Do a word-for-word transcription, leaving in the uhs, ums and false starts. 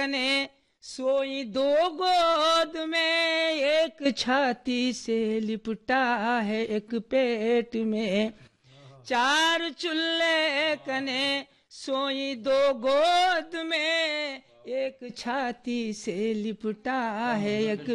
कने सोई दो गोद में, एक छाती से लिपटा है एक पेट में। चार चूल्हे कने सोई दो गोद में, एक छाती से लिपटा है एक